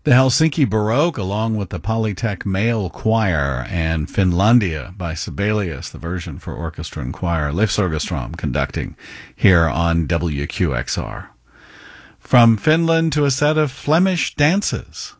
The Helsinki Baroque, along with the Polytech Male Choir, and Finlandia by Sibelius, the version for orchestra and choir. Leif Sorgenstrom conducting here on WQXR. From Finland to a set of Flemish dances.